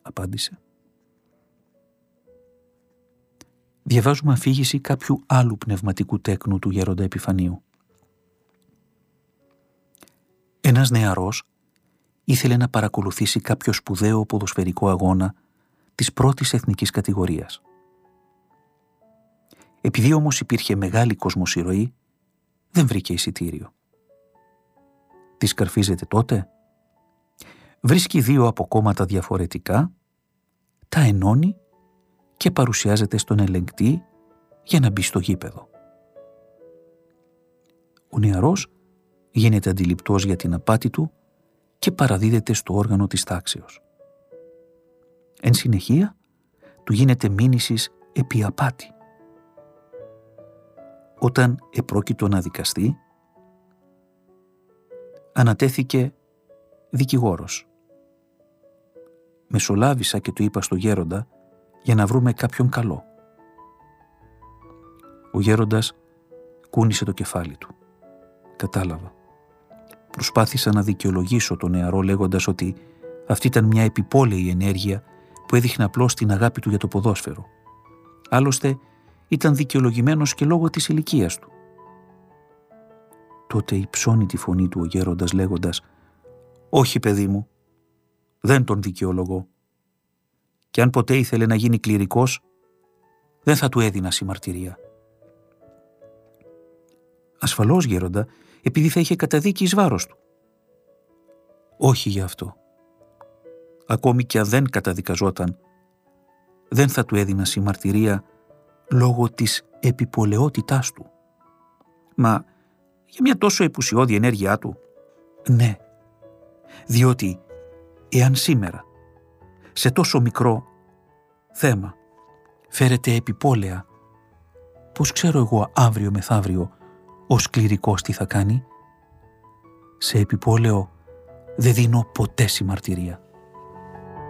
απάντησε. Διαβάζουμε αφήγηση κάποιου άλλου πνευματικού τέκνου του γέροντα Επιφανίου. Ένας νεαρός ήθελε να παρακολουθήσει κάποιο σπουδαίο ποδοσφαιρικό αγώνα της πρώτης εθνικής κατηγορίας. Επειδή όμως υπήρχε μεγάλη κοσμοσυρωή, δεν βρήκε εισιτήριο. Τι σκαρφίζεται τότε? Βρίσκει δύο αποκόμματα διαφορετικά, τα ενώνει και παρουσιάζεται στον ελεγκτή για να μπει στο γήπεδο. Ο νεαρός γίνεται αντιληπτός για την απάτη του και παραδίδεται στο όργανο της τάξεως. Εν συνεχεία, του γίνεται μήνυσης επί απάτη. Όταν επρόκειτο να δικαστεί, ανατέθηκε δικηγόρος. Μεσολάβησα και του είπα στο γέροντα για να βρούμε κάποιον καλό. Ο γέροντας κούνησε το κεφάλι του. Κατάλαβα. Προσπάθησα να δικαιολογήσω τον νεαρό λέγοντας ότι αυτή ήταν μια επιπόλαιη ενέργεια που έδειχνε απλώς την αγάπη του για το ποδόσφαιρο. Άλλωστε ήταν δικαιολογημένος και λόγω της ηλικίας του. Τότε υψώνει τη φωνή του ο γέροντας λέγοντας «Όχι, παιδί μου, δεν τον δικαιολογώ. Και αν ποτέ ήθελε να γίνει κληρικός, δεν θα του έδινα συμμαρτυρία». «Ασφαλώς, γέροντα, επειδή θα είχε καταδίκη εις βάρος του». «Όχι γι' αυτό. Ακόμη και αν δεν καταδικαζόταν, δεν θα του έδινα συμμαρτυρία λόγω της επιπολαιότητάς του». «Μα για μια τόσο επουσιώδη ενέργειά του?» «Ναι, διότι εάν σήμερα σε τόσο μικρό θέμα φέρεται επιπόλαια, πώς ξέρω εγώ αύριο μεθαύριο ως κληρικός τι θα κάνει? Σε επιπόλαιο δεν δίνω ποτέ συμμαρτυρία».